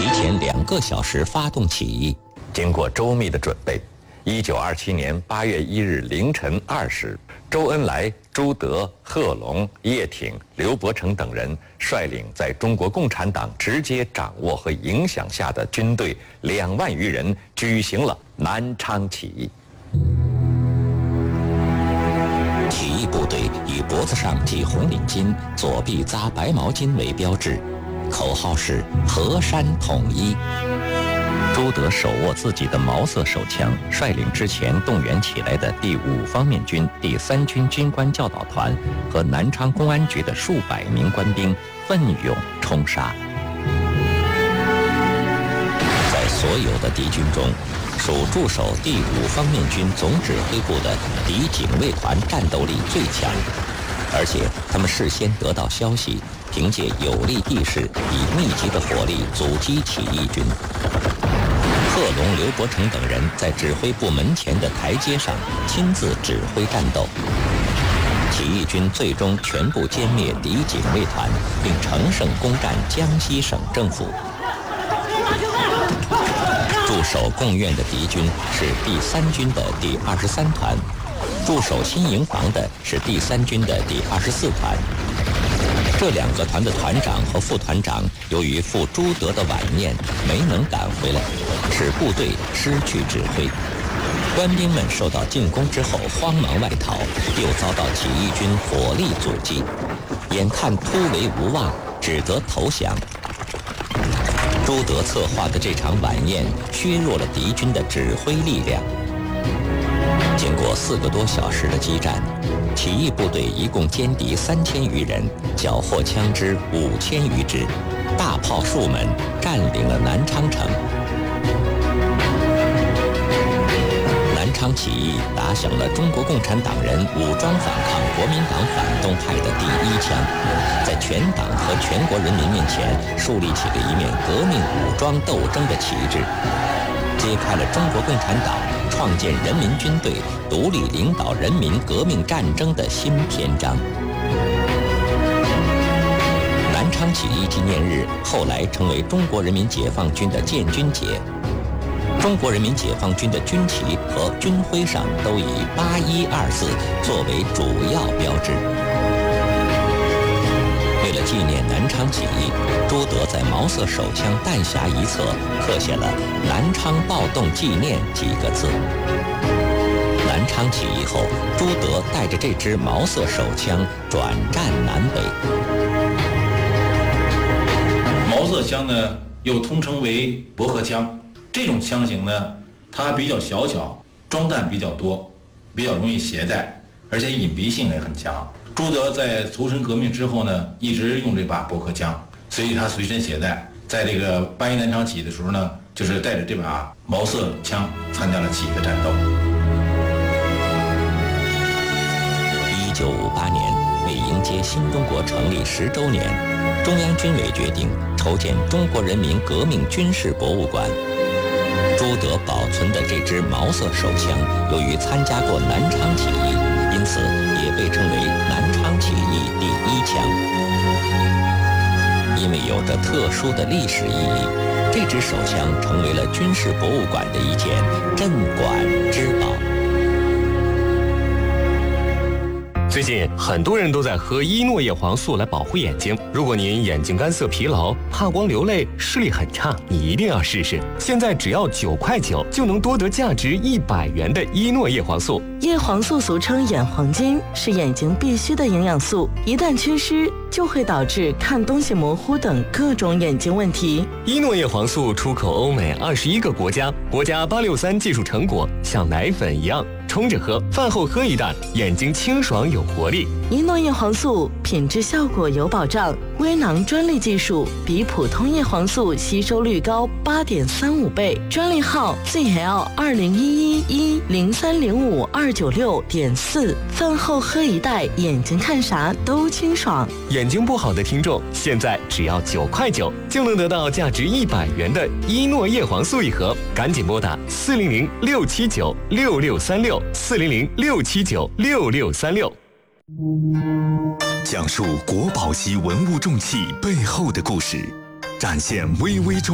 提前2个小时发动起义。经过周密的准备，1927年8月1日凌晨2时，周恩来、朱德、贺龙、叶挺、刘伯承等人率领在中国共产党直接掌握和影响下的军队2万余人，举行了南昌起义。起义部队以脖子上系红领巾、左臂扎白毛巾为标志，口号是“河山统一”。朱德手握自己的毛色手枪，率领之前动员起来的第5方面军第3军军官教导团和南昌公安局的数百名官兵奋勇冲杀。在所有的敌军中，属驻守第5方面军总指挥部的敌警卫团战斗力最强，而且他们事先得到消息，凭借有利地势，以密集的火力阻击起义军。贺龙、刘伯承等人在指挥部门前的台阶上亲自指挥战斗，起义军最终全部歼灭敌警卫团，并乘胜攻占江西省政府。驻守贡院的敌军是第3军的第23团，驻守新营房的是第3军的第24团。这2个团的团长和副团长由于赴朱德的晚宴没能赶回来，使部队失去指挥。官兵们受到进攻之后慌忙外逃，又遭到起义军火力阻击，眼看突围无望，只得投降。朱德策划的这场晚宴削弱了敌军的指挥力量。经过4个多小时的激战，起义部队一共歼敌3000余人，缴获枪支5000余支，大炮数门，占领了南昌城。南昌起义打响了中国共产党人武装反抗国民党反动派的第1枪，在全党和全国人民面前树立起了一面革命武装斗争的旗帜，揭开了中国共产党创建人民军队、独立领导人民革命战争的新篇章。南昌起义纪念日后来成为中国人民解放军的建军节。中国人民解放军的军旗和军徽上都以8124字作为主要标志。为了纪念南昌起义，朱德在毛瑟手枪弹匣一侧刻下了“南昌暴动纪念”几个字。南昌起义后，朱德带着这支毛瑟手枪转战南北。 毛瑟枪呢，又通称为驳壳枪。这种枪型呢，它比较小巧，装弹比较多，比较容易携带，而且隐蔽性也很强。朱德在促成革命之后呢，一直用这把驳壳枪，所以他随身携带。在这个8一南昌起义的时候呢，就是带着这把毛瑟枪参加了起义的战斗。 1958年，为迎接新中国成立10周年，中央军委决定筹建中国人民革命军事博物馆。朱德保存的这支毛瑟手枪，由于参加过南昌起义，因此也被称为南昌起义第1枪。因为有着特殊的历史意义，这支手枪成为了军事博物馆的一件镇馆之宝。 最近很多人都在喝依诺叶黄素来保护眼睛。如果您眼睛干涩疲劳、怕光流泪、视力很差，你一定要试试。现在只要9块9就能多得价值100元的依诺叶黄素。 叶黄素俗称眼黄金，是眼睛必需的营养素，一旦缺失就会导致看东西模糊等各种眼睛问题。 依诺叶黄素出口欧美21个国家，国家863技术成果，像奶粉一样冲着喝，饭后喝一袋，眼睛清爽有活力。 依诺叶黄素品质效果有保障，微囊专利技术，比普通叶黄素吸收率高8.35倍，专利号 ZL201110305296.4。饭后喝一袋，眼睛看啥都清爽。 眼睛不好的听众，现在只要9块9就能得到价值100元的依诺叶黄素一盒，赶紧拨打400-679-6636，400-679-6636。 讲述国宝级文物重器背后的故事，展现巍巍中